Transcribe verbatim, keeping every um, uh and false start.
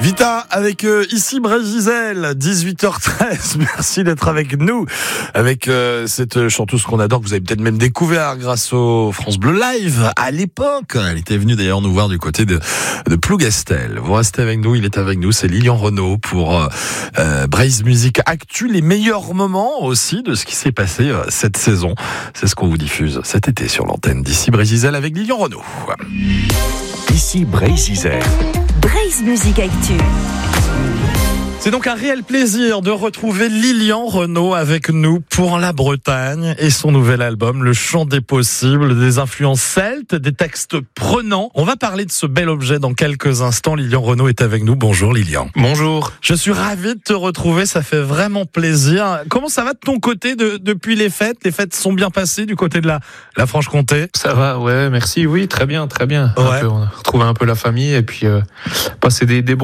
Vita avec euh, ici Brésil, dix-huit heures treize. Merci d'être avec nous, avec euh, cette chanteuse qu'on adore, que vous avez peut-être même découvert grâce au France Bleu Live à l'époque. Elle était venue d'ailleurs nous voir du côté de, de Plougastel. Vous restez avec nous, il est avec nous, c'est Lilian Renaud pour euh, euh, Braise Musique Actu, les meilleurs moments aussi de ce qui s'est passé euh, cette saison. C'est ce qu'on vous diffuse cet été sur l'antenne d'ici Brésil avec Lilian Renaud. Ici Brésil. Braise Musique Actu. C'est donc un réel plaisir de retrouver Lilian Renaud avec nous pour la Bretagne et son nouvel album, Le Chant des Possibles, des influences celtes, des textes prenants. On va parler de ce bel objet dans quelques instants. Lilian Renaud est avec nous. Bonjour Lilian. Bonjour. Je suis ravi de te retrouver, ça fait vraiment plaisir. Comment ça va de ton côté de, depuis les fêtes? Les fêtes sont bien passées du côté de la, la Franche-Comté? Ça va, ouais, merci, oui, très bien, très bien. Ouais. Un peu, on a retrouvé un peu la famille et puis euh, passer des, des bons